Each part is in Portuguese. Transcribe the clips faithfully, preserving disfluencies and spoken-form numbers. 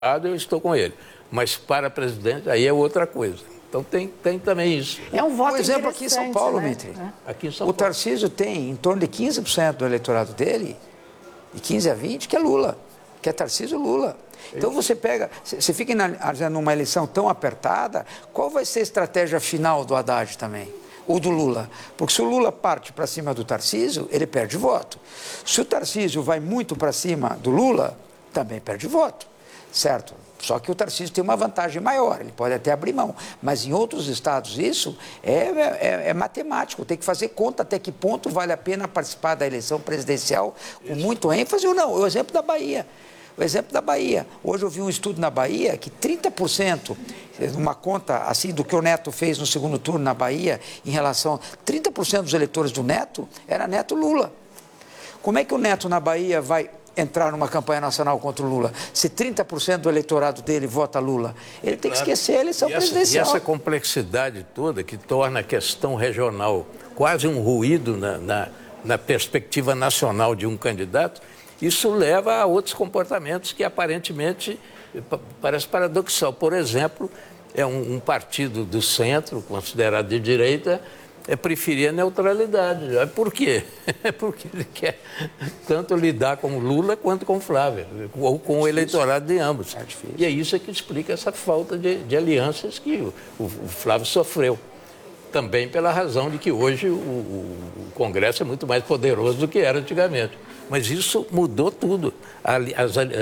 eu estou com ele. Mas para presidente, aí é outra coisa. Então tem, tem também isso. É um voto Por exemplo, aqui em São Paulo, né? Mitri, aqui em São o Paulo. Tarcísio tem em torno de quinze por cento do eleitorado dele, de quinze a vinte, que é Lula, que é Tarcísio Lula. Então você pega, você fica numa eleição tão apertada, qual vai ser a estratégia final do Haddad também? Ou do Lula? Porque se o Lula parte para cima do Tarcísio, ele perde voto. Se o Tarcísio vai muito para cima do Lula, também perde voto, certo? Só que o Tarcísio tem uma vantagem maior, ele pode até abrir mão. Mas em outros estados isso é, é, é matemático, tem que fazer conta até que ponto vale a pena participar da eleição presidencial com muito ênfase ou não. O exemplo da Bahia. O exemplo da Bahia. Hoje eu vi um estudo na Bahia que trinta por cento, uma conta assim do que o Neto fez no segundo turno na Bahia, em relação a trinta por cento dos eleitores do Neto, era Neto Lula. Como é que o Neto na Bahia vai entrar numa campanha nacional contra o Lula? Se trinta por cento do eleitorado dele vota Lula, ele tem que esquecer a eleição e essa, presidencial. E essa complexidade toda que torna a questão regional quase um ruído na, na, na perspectiva nacional de um candidato, isso leva a outros comportamentos que aparentemente parece paradoxal. Por exemplo, é um, um partido do centro, considerado de direita, é preferir a neutralidade. Por quê? Porque ele quer tanto lidar com o Lula quanto com o Flávio, ou com o eleitorado de ambos. É difícil. E é isso que explica essa falta de, de alianças que o, o, o Flávio sofreu. Também pela razão de que hoje o, o, o Congresso é muito mais poderoso do que era antigamente. Mas isso mudou tudo. As, as,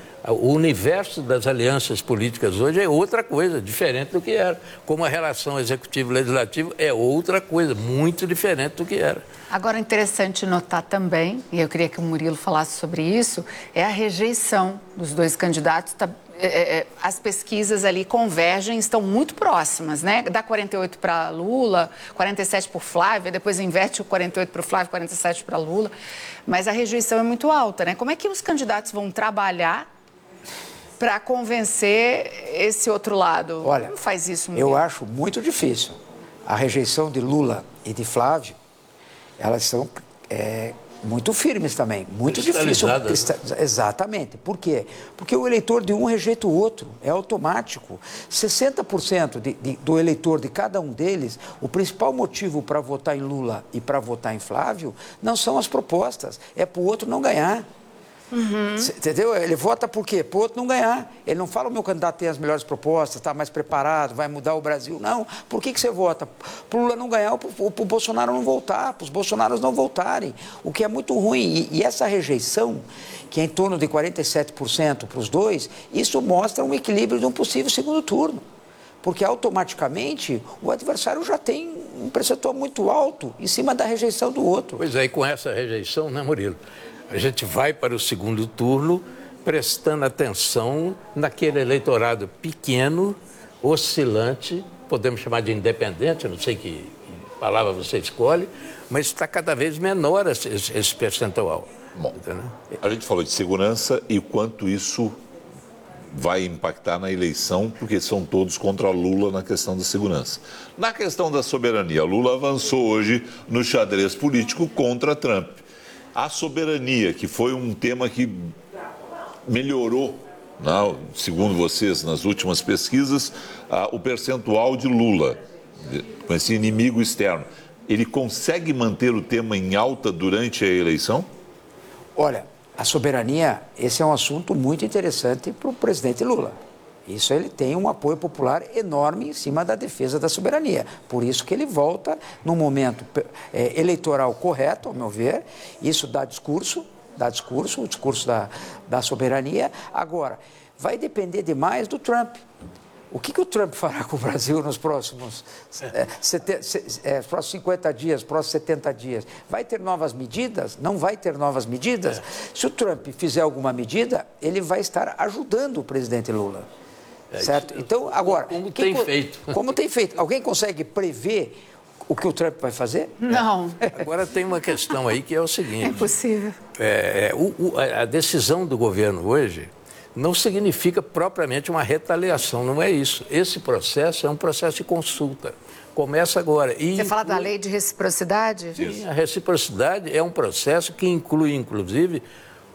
o universo das alianças políticas hoje é outra coisa, diferente do que era. Como a relação executivo-legislativo é outra coisa, muito diferente do que era. Agora, interessante notar também, e eu queria que o Murilo falasse sobre isso, é a rejeição dos dois candidatos. Tá, é, é, as pesquisas ali convergem, estão muito próximas, né? Dá quarenta e oito para Lula, quarenta e sete para o Flávio, depois inverte o quarenta e oito para o Flávio, quarenta e sete para Lula. Mas a rejeição é muito alta, né? Como é que os candidatos vão trabalhar para convencer esse outro lado? Olha, Como faz isso, Murilo? Eu acho muito difícil. A rejeição de Lula e de Flávio, elas são é, muito firmes também, muito difícil. Exatamente. Por quê? Porque o eleitor de um rejeita o outro, é automático. sessenta por cento de, de, do eleitor de cada um deles, o principal motivo para votar em Lula e para votar em Flávio não são as propostas, é para o outro não ganhar. Uhum. Entendeu? Ele vota por quê? Para o outro não ganhar. Ele não fala o meu candidato tem as melhores propostas, está mais preparado, vai mudar o Brasil. Não. Por que, que você vota? Para o Lula não ganhar ou para o Bolsonaro não voltar, para os Bolsonaros não voltarem. O que é muito ruim. E, e essa rejeição, que é em torno de quarenta e sete por cento para os dois, isso mostra um equilíbrio de um possível segundo turno. Porque automaticamente o adversário já tem um percentual muito alto em cima da rejeição do outro. Pois é, e com essa rejeição, né, Murilo? A gente vai para o segundo turno prestando atenção naquele eleitorado pequeno, oscilante, podemos chamar de independente, não sei que palavra você escolhe, mas está cada vez menor esse, esse percentual. Bom, entendeu? A gente falou de segurança e quanto isso vai impactar na eleição, porque são todos contra Lula na questão da segurança. Na questão da soberania, Lula avançou hoje no xadrez político contra Trump. A soberania, que foi um tema que melhorou, não, segundo vocês, nas últimas pesquisas, ah, o percentual de Lula, com esse inimigo externo, ele consegue manter o tema em alta durante a eleição? Olha, a soberania, esse é um assunto muito interessante para o presidente Lula. Isso ele tem um apoio popular enorme em cima da defesa da soberania. Por isso que ele volta no momento é, eleitoral correto, ao meu ver. Isso dá discurso, dá discurso, o discurso da, da soberania. Agora, vai depender demais do Trump. O que, que o Trump fará com o Brasil nos próximos, é, sete, se, é, próximos cinquenta dias, próximos setenta dias? Vai ter novas medidas? Não vai ter novas medidas? É. Se o Trump fizer alguma medida, ele vai estar ajudando o presidente Lula. É, certo? Então, agora... Como tem quem, feito. Como tem feito. Alguém consegue prever o que o Trump vai fazer? Não. É. Agora tem uma questão aí que é o seguinte... É possível. É, o, o, a decisão do governo hoje não significa propriamente uma retaliação, não é isso. Esse processo é um processo de consulta. Começa agora. E Você fala da lei de reciprocidade? Sim, a reciprocidade é um processo que inclui, inclusive,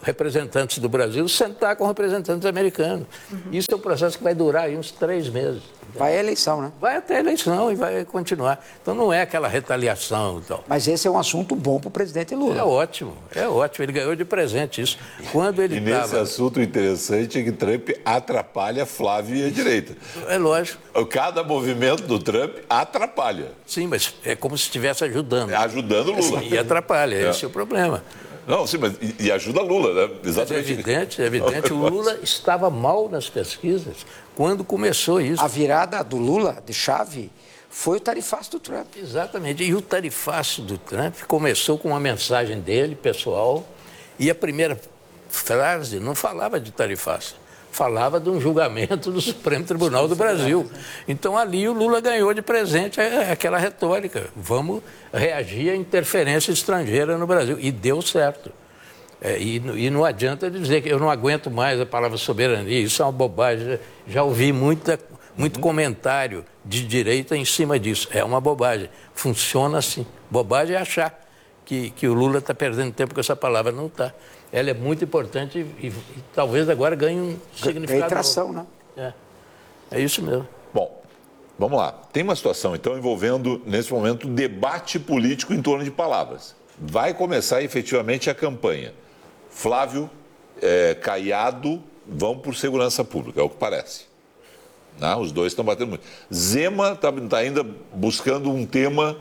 representantes do Brasil sentar com representantes americanos. Uhum. Isso é um processo que vai durar aí uns três meses. Vai à eleição, né? Vai até a eleição e vai continuar. Então não é aquela retaliação e tal. Mas esse é um assunto bom para o presidente Lula. É ótimo, é ótimo. Ele ganhou de presente isso. Quando ele e nesse tava... assunto interessante é que Trump atrapalha Flávio e a direita. É lógico. Cada movimento do Trump atrapalha. Sim, mas é como se estivesse ajudando. É ajudando Lula. E atrapalha, é. esse é o problema. Não, sim, mas e ajuda Lula, né? Exatamente. É evidente, é evidente. O Lula estava mal nas pesquisas quando começou isso. A virada do Lula, de chave, foi o tarifaço do Trump. Exatamente. E o tarifaço do Trump começou com uma mensagem dele, pessoal, e a primeira frase não falava de tarifaço, falava de um julgamento do Supremo Tribunal do Brasil. Então ali o Lula ganhou de presente aquela retórica. Vamos reagir à interferência estrangeira no Brasil. E deu certo. É, e, e não adianta dizer que eu não aguento mais a palavra soberania, isso é uma bobagem. Já ouvi muita, muito comentário de direita em cima disso. É uma bobagem. Funciona assim. Bobagem é achar que, que o Lula está perdendo tempo com essa palavra. Não está. Ela é muito importante e, e, e talvez agora ganhe um significado. Ganhe tração, né? É. É isso mesmo. Bom, vamos lá. Tem uma situação, então, envolvendo, nesse momento, debate político em torno de palavras. Vai começar efetivamente a campanha. Flávio, é, Caiado vão por segurança pública, é o que parece. Não, os dois estão batendo muito. Zema está tá ainda buscando um tema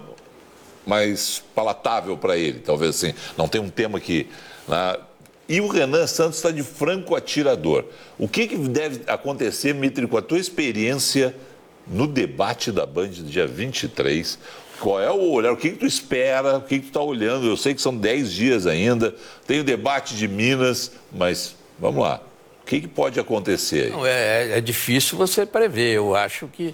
mais palatável para ele, talvez assim. Não tem um tema que... Né? E o Renan Santos está de franco atirador. O que, que deve acontecer, Mitri, com a tua experiência no debate da Band do dia vinte e três? Qual é o olhar? O que, que tu espera? O que, que tu está olhando? Eu sei que são dez dias ainda. Tem o debate de Minas, mas vamos lá. O que, que pode acontecer aí? Não, é, é difícil você prever. Eu acho que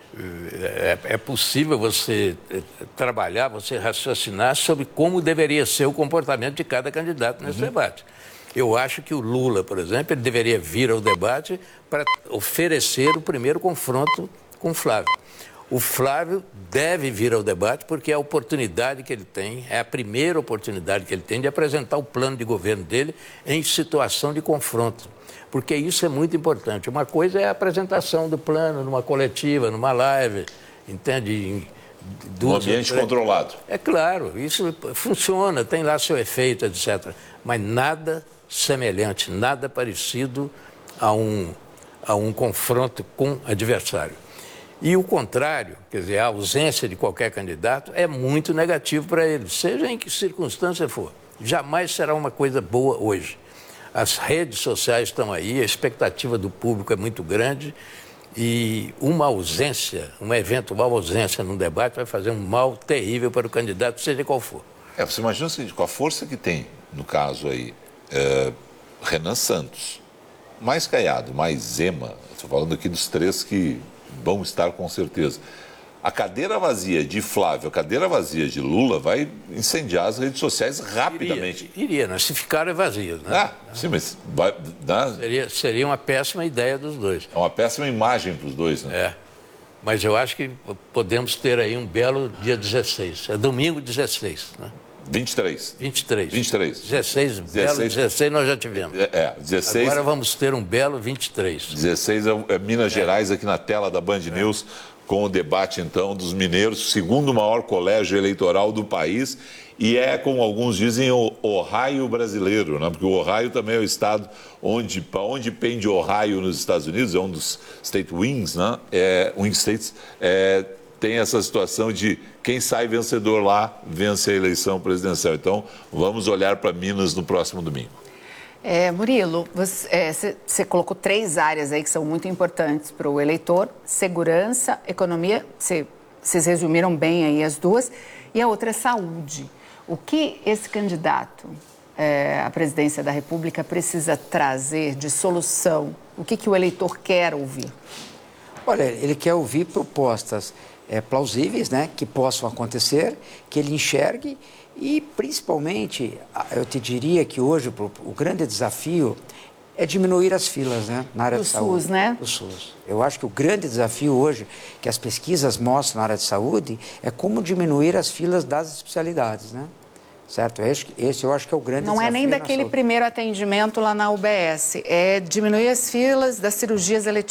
é, é possível você trabalhar, você raciocinar sobre como deveria ser o comportamento de cada candidato nesse uhum. debate. Eu acho que o Lula, por exemplo, ele deveria vir ao debate para oferecer o primeiro confronto com o Flávio. O Flávio deve vir ao debate porque é a oportunidade que ele tem, é a primeira oportunidade que ele tem de apresentar o plano de governo dele em situação de confronto. Porque isso é muito importante. Uma coisa é a apresentação do plano numa coletiva, numa live, entende? Um ambiente controlado. É claro, isso funciona, tem lá seu efeito, etcétera. Mas nada semelhante, nada parecido a um, a um confronto com adversário. E o contrário, quer dizer, a ausência de qualquer candidato é muito negativo para ele, seja em que circunstância for. Jamais será uma coisa boa hoje. As redes sociais estão aí, a expectativa do público é muito grande e uma ausência, uma eventual ausência num debate vai fazer um mal terrível para o candidato, seja qual for. É, você imagina o seguinte, com a força que tem, no caso aí, é, Renan Santos, mais Caiado, mais Zema, estou falando aqui dos três que vão estar com certeza. A cadeira vazia de Flávio, a cadeira vazia de Lula vai incendiar as redes sociais rapidamente. Iria, iria né? Se ficarem vazias, né? Ah, sim, mas vai, né? seria, seria uma péssima ideia dos dois. É uma péssima imagem para os dois, né? É, mas eu acho que podemos ter aí um belo dia dezesseis, é domingo dezesseis, né? vinte e três. vinte e três. vinte e três. dezesseis, belo dezesseis nós já tivemos. É, é dezesseis. Agora vamos ter um belo vinte e três. dezesseis é, é Minas é. Gerais aqui na tela da Band News, com o debate, então, dos mineiros, segundo maior colégio eleitoral do país, e é, como alguns dizem, o Ohio brasileiro, né? Porque o Ohio também é o estado onde, para onde pende Ohio nos Estados Unidos, é um dos state wings, né? É, wing states, é, tem essa situação de quem sai vencedor lá, vence a eleição presidencial. Então, vamos olhar para Minas no próximo domingo. É, Murilo, você, é, você colocou três áreas aí que são muito importantes para o eleitor: segurança, economia, você, vocês resumiram bem aí as duas, e a outra é saúde. O que esse candidato é, à presidência da República precisa trazer de solução? O que, que o eleitor quer ouvir? Olha, ele quer ouvir propostas é, plausíveis, né, que possam acontecer, que ele enxergue. E, principalmente, eu te diria que hoje o grande desafio é diminuir as filas, né, na área do de saúde. SUS, né? Do SUS. Eu acho que o grande desafio hoje, que as pesquisas mostram na área de saúde, é como diminuir as filas das especialidades, né? Certo? Esse, esse eu acho que é o grande Não desafio é nem na daquele saúde. primeiro atendimento lá na U B S, é diminuir as filas das cirurgias eletivas.